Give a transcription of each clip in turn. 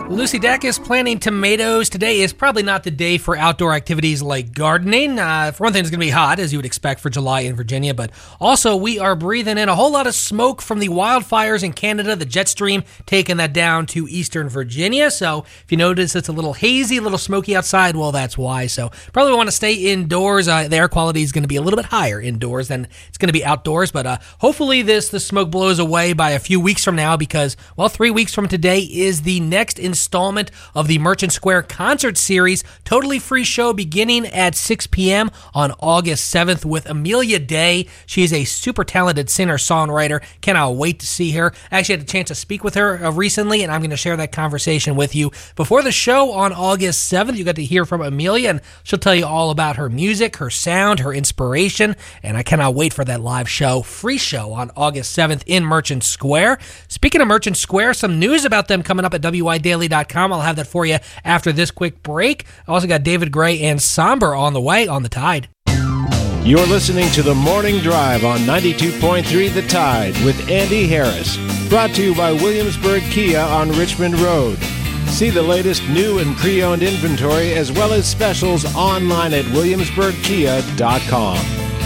Lucy Deck is planting tomatoes. Today is probably not the day for outdoor activities like gardening. For one thing, it's going to be hot, as you would expect for July in Virginia, but also we are breathing in a whole lot of smoke from the wildfires in Canada, the jet stream taking that down to eastern Virginia. So if you notice it's a little hazy, a little smoky outside, well, that's why. So probably want to stay indoors. The air quality is going to be a little bit higher indoors than it's going to be outdoors, but hopefully the smoke blows away by a few weeks from now because, well, 3 weeks from today is the next installment of the Merchant Square concert series. Totally free show beginning at 6 p.m. on August 7th with Amelia Day. She is a super talented singer-songwriter. Cannot wait to see her. I actually had a chance to speak with her recently, and I'm going to share that conversation with you. Before the show on August 7th, you got to hear from Amelia, and she'll tell you all about her music, her sound, her inspiration, and I cannot wait for that live show, free show on August 7th in Merchant Square. Speaking of Merchant Square, some news about them coming up at WIDaily.com. I'll have that for you after this quick break. I also got David Gray and Somber on the way on The Tide. You're listening to The Morning Drive on 92.3 The Tide with Andy Harris. Brought to you by Williamsburg Kia on Richmond Road. See the latest new and pre-owned inventory as well as specials online at williamsburgkia.com.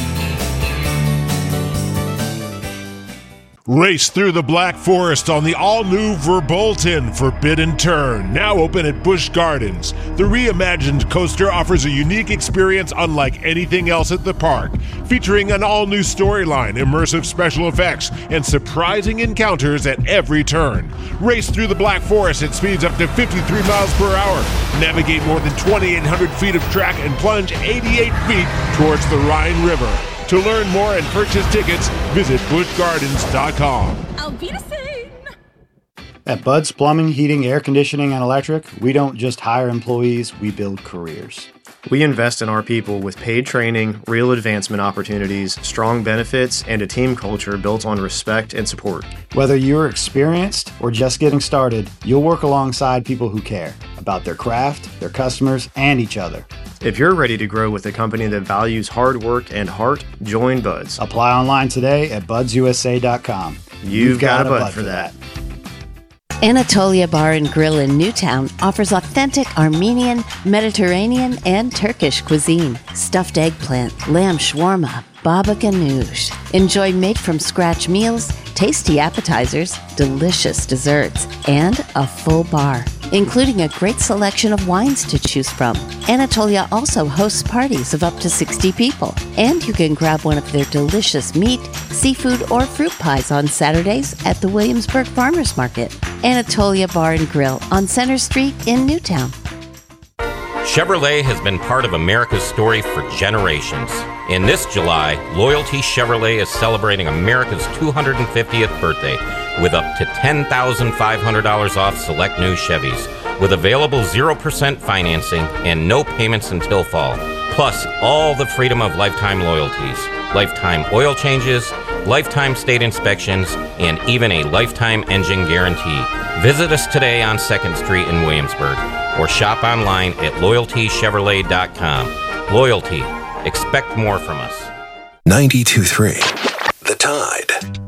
Race through the Black Forest on the all-new Verbolten Forbidden Turn, now open at Busch Gardens. The reimagined coaster offers a unique experience unlike anything else at the park, featuring an all-new storyline, immersive special effects, and surprising encounters at every turn. Race through the Black Forest at speeds up to 53 miles per hour. Navigate more than 2,800 feet of track and plunge 88 feet towards the Rhine River. To learn more and purchase tickets, visit buschgardens.com. Auf Wiedersehen! At Bud's Plumbing, Heating, Air Conditioning, and Electric, we don't just hire employees, we build careers. We invest in our people with paid training, real advancement opportunities, strong benefits, and a team culture built on respect and support. Whether you're experienced or just getting started, you'll work alongside people who care about their craft, their customers, and each other. If you're ready to grow with a company that values hard work and heart, join Buds. Apply online today at budsusa.com. You've got a Bud for that. Anatolia Bar and Grill in Newtown offers authentic Armenian, Mediterranean, and Turkish cuisine. Stuffed eggplant, lamb shawarma, baba ganoush. Enjoy made-from-scratch meals, tasty appetizers, delicious desserts, and a full bar, including a great selection of wines to choose from. Anatolia also hosts parties of up to 60 people, and you can grab one of their delicious meat, seafood, or fruit pies on Saturdays at the Williamsburg Farmers Market. Anatolia Bar and Grill on Center Street in Newtown. Chevrolet has been part of America's story for generations. In this July, Loyalty Chevrolet is celebrating America's 250th birthday with up to $10,500 off select new Chevys, with available 0% financing and no payments until fall, plus all the freedom of lifetime loyalties, lifetime oil changes, lifetime state inspections, and even a lifetime engine guarantee. Visit us today on 2nd Street in Williamsburg or shop online at LoyaltyChevrolet.com. Loyalty. Expect more from us. 92.3 The Tide.